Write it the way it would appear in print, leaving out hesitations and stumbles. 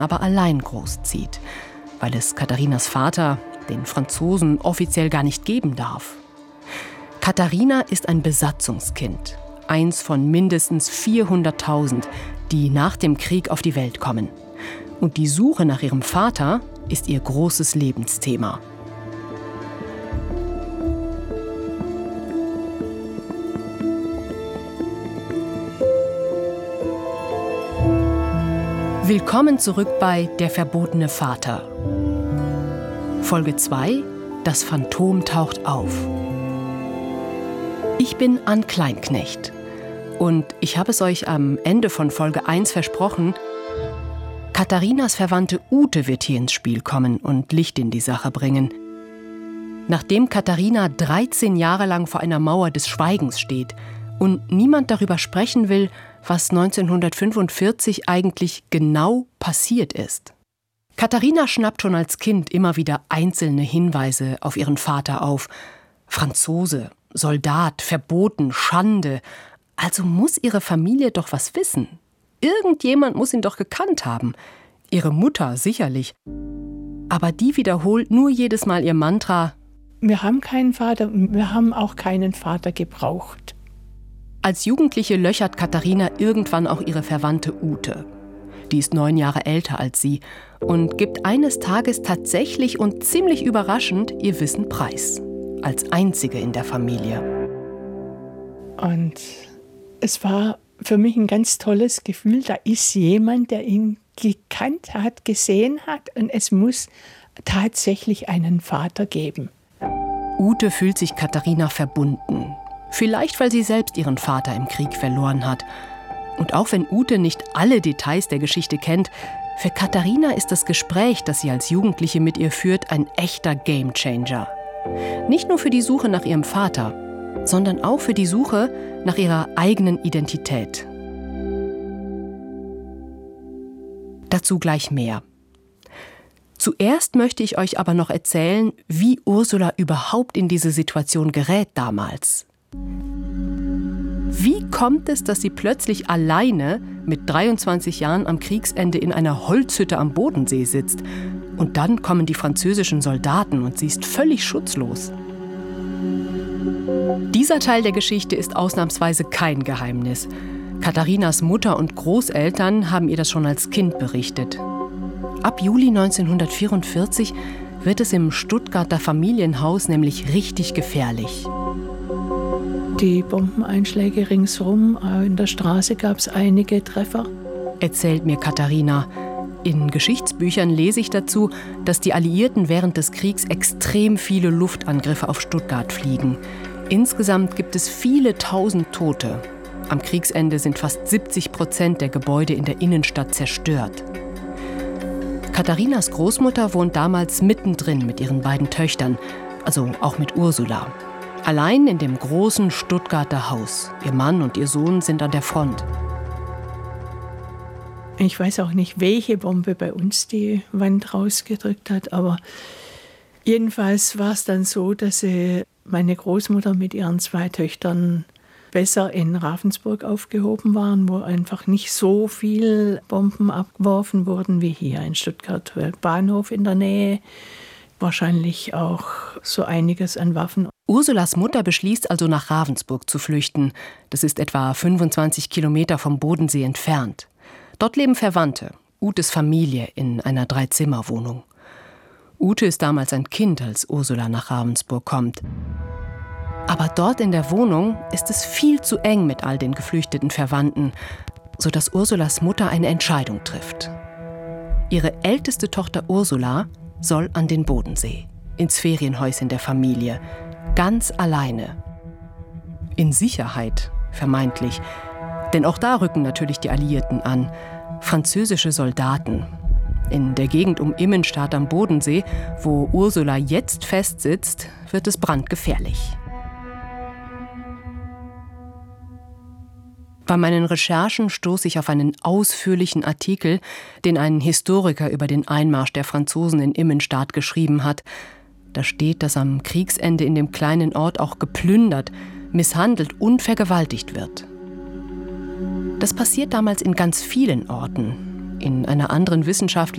aber allein großzieht, weil es Katharinas Vater, den Franzosen, offiziell gar nicht geben darf. Katharina ist ein Besatzungskind, eins von mindestens 400.000, die nach dem Krieg auf die Welt kommen. Und die Suche nach ihrem Vater ist ihr großes Lebensthema. Willkommen zurück bei Der verbotene Vater. Folge 2: Das Phantom taucht auf. Ich bin Ann Kleinknecht und ich habe es euch am Ende von Folge 1 versprochen, Katharinas Verwandte Ute wird hier ins Spiel kommen und Licht in die Sache bringen. Nachdem Katharina 13 Jahre lang vor einer Mauer des Schweigens steht und niemand darüber sprechen will, was 1945 eigentlich genau passiert ist. Katharina schnappt schon als Kind immer wieder einzelne Hinweise auf ihren Vater auf. Franzose, Soldat, verboten, Schande. Also muss ihre Familie doch was wissen. Irgendjemand muss ihn doch gekannt haben. Ihre Mutter sicherlich. Aber die wiederholt nur jedes Mal ihr Mantra: Wir haben keinen Vater und wir haben auch keinen Vater gebraucht. Als Jugendliche löchert Katharina irgendwann auch ihre Verwandte Ute. Die ist 9 Jahre älter als sie und gibt eines Tages tatsächlich und ziemlich überraschend ihr Wissen preis. Als einzige in der Familie. Und es war für mich ein ganz tolles Gefühl. Da ist jemand, der ihn gekannt hat, gesehen hat, und es muss tatsächlich einen Vater geben. Ute fühlt sich Katharina verbunden. Vielleicht, weil sie selbst ihren Vater im Krieg verloren hat. Und auch wenn Ute nicht alle Details der Geschichte kennt, für Katharina ist das Gespräch, das sie als Jugendliche mit ihr führt, ein echter Gamechanger. Nicht nur für die Suche nach ihrem Vater, sondern auch für die Suche nach ihrer eigenen Identität. Dazu gleich mehr. Zuerst möchte ich euch aber noch erzählen, wie Ursula überhaupt in diese Situation gerät damals. Wie kommt es, dass sie plötzlich alleine mit 23 Jahren am Kriegsende in einer Holzhütte am Bodensee sitzt? Und dann kommen die französischen Soldaten und sie ist völlig schutzlos. Dieser Teil der Geschichte ist ausnahmsweise kein Geheimnis. Katharinas Mutter und Großeltern haben ihr das schon als Kind berichtet. Ab Juli 1944 wird es im Stuttgarter Familienhaus nämlich richtig gefährlich. Die Bombeneinschläge ringsherum, in der Straße gab es einige Treffer. Erzählt mir Katharina. In Geschichtsbüchern lese ich dazu, dass die Alliierten während des Kriegs extrem viele Luftangriffe auf Stuttgart fliegen. Insgesamt gibt es viele tausend Tote. Am Kriegsende sind fast 70% der Gebäude in der Innenstadt zerstört. Katharinas Großmutter wohnt damals mittendrin mit ihren beiden Töchtern, also auch mit Ursula. Allein in dem großen Stuttgarter Haus. Ihr Mann und ihr Sohn sind an der Front. Ich weiß auch nicht, welche Bombe bei uns die Wand rausgedrückt hat, aber jedenfalls war es dann so, dass meine Großmutter mit ihren 2 Töchtern besser in Ravensburg aufgehoben waren, wo einfach nicht so viel Bomben abgeworfen wurden wie hier in Stuttgart. Bahnhof in der Nähe, wahrscheinlich auch so einiges an Waffen. Ursulas Mutter beschließt also, nach Ravensburg zu flüchten. Das ist etwa 25 Kilometer vom Bodensee entfernt. Dort leben Verwandte, Utes Familie, in einer 3-Zimmer-Wohnung. Ute ist damals ein Kind, als Ursula nach Ravensburg kommt. Aber dort in der Wohnung ist es viel zu eng mit all den geflüchteten Verwandten, sodass Ursulas Mutter eine Entscheidung trifft. Ihre älteste Tochter Ursula soll an den Bodensee, ins Ferienhäuschen der Familie, ganz alleine. In Sicherheit, vermeintlich. Denn auch da rücken natürlich die Alliierten an. Französische Soldaten. In der Gegend um Immenstadt am Bodensee, wo Ursula jetzt festsitzt, wird es brandgefährlich. Bei meinen Recherchen stoße ich auf einen ausführlichen Artikel, den ein Historiker über den Einmarsch der Franzosen in Immenstadt geschrieben hat. Da steht, dass am Kriegsende in dem kleinen Ort auch geplündert, misshandelt und vergewaltigt wird. Das passiert damals in ganz vielen Orten. In einer anderen wissenschaftlichen